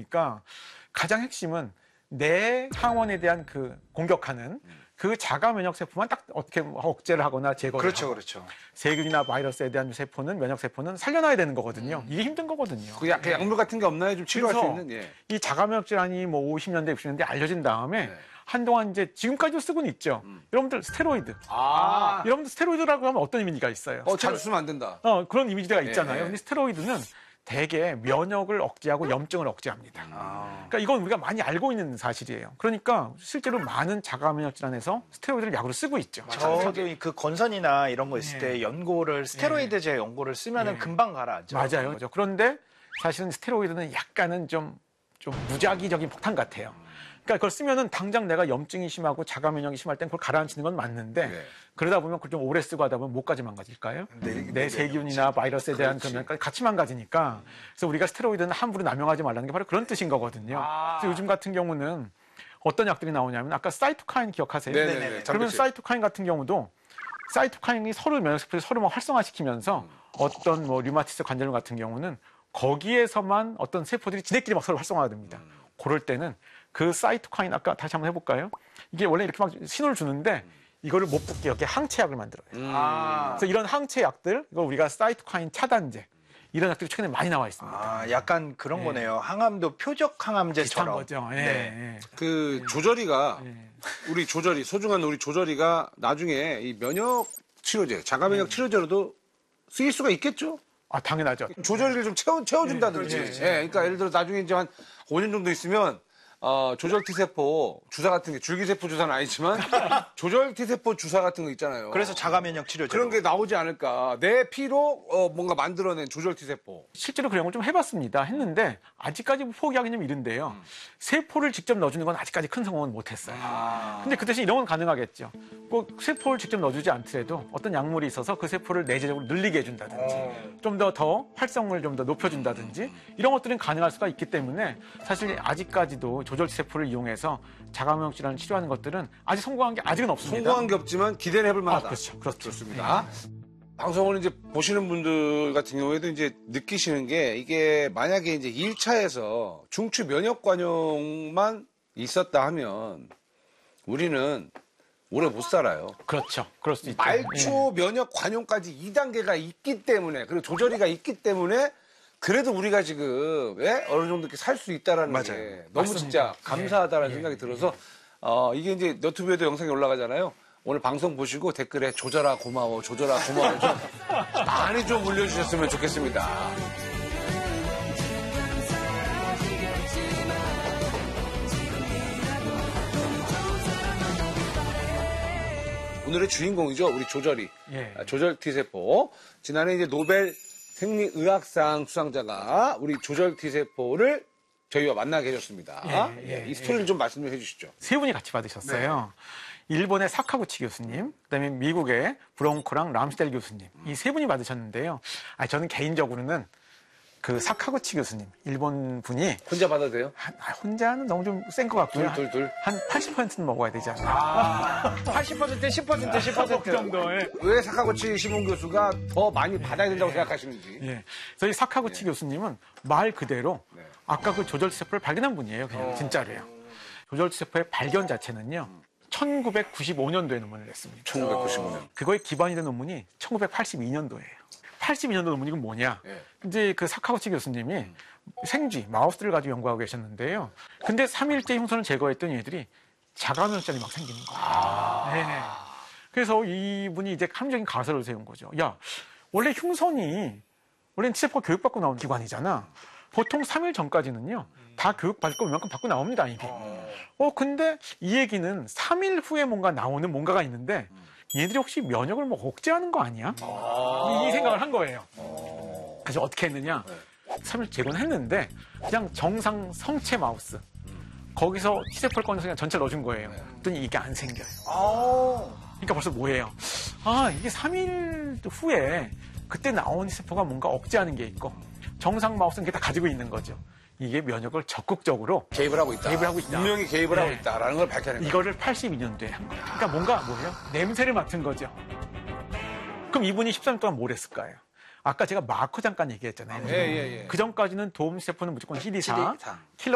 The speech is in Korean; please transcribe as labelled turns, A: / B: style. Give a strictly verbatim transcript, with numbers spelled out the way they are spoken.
A: 보니까 가장 핵심은 내 항원에 대한 그 공격하는 그 자가 면역 세포만 딱 어떻게 억제를 하거나 제거를
B: 그렇죠,
A: 하고
B: 그렇죠.
A: 세균이나 바이러스에 대한 세포는 면역 세포는 살려놔야 되는 거거든요. 이게 힘든 거거든요.
C: 그 약, 약물 같은 게 없나요? 좀 치료할 수 있는? 예.
A: 이 자가 면역 질환이 뭐 오십 년대, 육십 년대 알려진 다음에
C: 네.
A: 한동안 이제 지금까지도 쓰고는 있죠.
C: 음.
A: 여러분들 스테로이드.
C: 아,
A: 여러분들 스테로이드라고 하면 어떤 이미지가 있어요?
C: 어, 자주 쓰면 안 된다.
A: 어, 그런 이미지가 있잖아요.
C: 예, 예.
A: 근데 스테로이드는 대개 면역을 억제하고 염증을 억제합니다.
C: 아.
A: 그러니까 이건 우리가 많이 알고 있는 사실이에요. 그러니까 실제로 많은 자가 면역 질환에서 스테로이드를 약으로 쓰고 있죠.
B: 저도 그 건선이나 이런 거 있을
A: 네.
B: 때 연고를 스테로이드제 연고를 쓰면은
A: 네.
B: 금방 가라앉죠.
A: 맞아요. 그렇죠. 그런데 사실은 스테로이드는 약간은 좀, 좀 무작위적인 폭탄 같아요. 그러니까 그걸 쓰면은 당장 내가 염증이 심하고 자가 면역이 심할 땐 그걸 가라앉히는 건 맞는데
C: 네.
A: 그러다 보면 그걸 좀 오래 쓰고 하다 보면 뭐까지 망가질까요?
B: 네,
A: 내
B: 네,
A: 세균이나 바이러스에 대한
C: 그렇지.
A: 그면까지 같이 망가지니까 그래서 우리가 스테로이드는 함부로 남용하지 말라는 게 바로 그런 뜻인 거거든요.
C: 아.
A: 그래서 요즘 같은 경우는 어떤 약들이 나오냐면 아까 사이토카인 기억하세요?
C: 네네네.
B: 네네.
A: 그러면
C: 잠깐만요.
A: 사이토카인 같은 경우도 사이토카인이 서로 면역세포를 서로 막 활성화시키면서 어떤 뭐 류마티스 관절염 같은 경우는 거기에서만 어떤 세포들이 지네끼리 막 서로 활성화가 됩니다. 그럴 때는 그 사이토카인 아까 다시 한번 해볼까요? 이게 원래 이렇게 막 신호를 주는데 이거를 못 붙게 이렇게 항체약을 만들어요.
C: 음.
B: 아,
A: 그래서 이런 항체약들, 이걸 우리가 사이토카인 차단제 이런 약들이 최근에 많이 나와 있습니다.
B: 아, 약간 그런
A: 네.
B: 거네요. 항암도 표적
A: 비슷한
B: 항암제처럼.
A: 거죠. 예,
B: 네.
A: 예.
C: 그 조절이가
A: 예.
C: 우리 조절이 소중한 우리 조절이가 나중에 이 면역 치료제, 자가 면역 치료제로도 쓰일 수가 있겠죠?
A: 아 당연하죠.
C: 조절이를 좀 채워 채워준다든지.
A: 예,
C: 예,
A: 그렇지.
C: 그러니까 예를 들어 나중에 이제 한 오 년 정도 있으면 어, 조절 T세포 주사 같은 게 줄기세포 주사는 아니지만 조절 T세포 주사 같은 거 있잖아요.
B: 그래서 자가 면역 치료제.
C: 그런 게 나오지 않을까. 내 피로 어, 뭔가 만들어낸 조절 T세포.
A: 실제로 그런 걸 좀 해봤습니다. 했는데 아직까지 포기하기는 좀 이른데요. 세포를 직접 넣어주는 건 아직까지 큰 성공은 못했어요. 근데 그 대신 이런 건 가능하겠죠. 꼭 세포를 직접 넣어주지 않더라도 어떤 약물이 있어서 그 세포를 내재적으로 늘리게 해준다든지 좀 더 더 활성을 좀 더 높여준다든지 이런 것들은 가능할 수가 있기 때문에 사실 아직까지도 조절 세포를 이용해서 자가면역 질환을 치료하는 것들은 아직 성공한 게 아직은 없습니다.
C: 성공한 게 없지만 기대는 해볼 만하다.
A: 아, 그렇죠. 그렇죠.
C: 좋습니다. 방송을 이제 보시는 분들 같은 경우에도 이제 느끼시는 게 이게 만약에 이제 일 차에서 중추 면역 관용만 있었다 하면 우리는 오래 못 살아요.
A: 그렇죠. 그럴 수 있죠.
C: 말초 면역 관용까지 이 단계가 있기 때문에 그리고 조절이가 있기 때문에 그래도 우리가 지금 예? 어느 정도 이렇게 살 수 있다라는
B: 맞아요.
C: 게 너무
A: 맞습니다.
C: 진짜 감사하다는
A: 예,
C: 생각이
A: 예,
C: 들어서 어, 이게 이제 너튜브에도 영상이 올라가잖아요. 오늘 방송 보시고 댓글에 조절아 고마워, 조절아 고마워 좀 많이 좀 올려주셨으면 좋겠습니다. 오늘의 주인공이죠, 우리 조절이.
A: 예.
C: 아, 조절 T세포. 지난해 이제 노벨 생리의학상 수상자가 우리 조절 T세포를 저희와 만나게 해줬습니다.
A: 예, 예,
C: 이 스토리를 좀 말씀해 주시죠.
A: 세 분이 같이 받으셨어요. 일본의 사카구치 교수님, 그다음에 미국의 브롱코랑 람스델 교수님 이 세 분이 받으셨는데요. 아 저는 개인적으로는 그 사카구치 교수님 일본 분이
C: 혼자 받아도 돼요?
A: 한- 아, 혼자는 너무 좀 센 것 같고요.
C: 둘, 둘, 둘.
A: 한 팔십 퍼센트는 먹어야 되지 않나.
B: 팔십 퍼센트, 십 퍼센트, 십 퍼센트.
A: 그 정도에.
C: 왜 사카구치 시몬 교수가 더 많이 받아야 된다고 생각하시는지.
A: 예. 저희 사카구치 교수님은 말 그대로
C: 네.
A: 아까 그 조절세포를 발견한 분이에요. 그냥 진짜로요. 조절세포의 발견 자체는요. 천구백구십오 년도에 논문을 냈습니다.
C: 천구백구십오 년.
A: 그거에 기반이 된 논문이 천구백팔십이 년도예요. 팔십이 년도 논문이 건 뭐냐?
C: 예.
A: 이제 그 사카구치 교수님이 생쥐, 마우스들을 가지고 연구하고 계셨는데요. 근데 삼 일째 흉선을 제거했던 얘들이 자가면역장이 막 생기는 거예요. 네. 그래서 이분이 이제 합리적인 가설을 세운 거죠. 야, 원래 흉선이 원래는 T세포가 교육받고 나오는 기관이잖아. 보통 삼 일 전까지는요. 다 교육받을 거 이만큼 받고 나옵니다, 이게. 어, 근데 이 얘기는 삼 일 후에 뭔가 나오는 뭔가가 있는데 얘들이 혹시 면역을 뭐 억제하는 거 아니야? 이 생각을 한 거예요. 그래서 어떻게 했느냐? 삼 일 제거는 했는데 그냥 정상 성체 마우스 거기서 T세포를 꺼내서 그냥 전체 넣어준 거예요. 그랬더니 이게 안 생겨요. 그러니까 벌써 뭐예요? 아, 이게 삼 일 후에 그때 나온 T세포가 뭔가 억제하는 게 있고 정상 마우스는 그게 다 가지고 있는 거죠. 이게 면역을 적극적으로
C: 개입을 하고 있다.
A: 개입을 하고 있다.
C: 분명히 개입을
A: 네.
C: 하고 있다라는 걸 밝혀낸 거예요.
A: 이거를 팔십이 년도에 한 거예요. 그러니까 뭔가 뭐예요? 냄새를 맡은 거죠. 그럼 이분이 십삼 년 동안 뭘 했을까요? 아까 제가 마커 잠깐 얘기했잖아요.
C: 예, 예, 예.
A: 그 전까지는 도움 세포는 무조건 씨디 사,
B: 씨디 사.
A: 킬러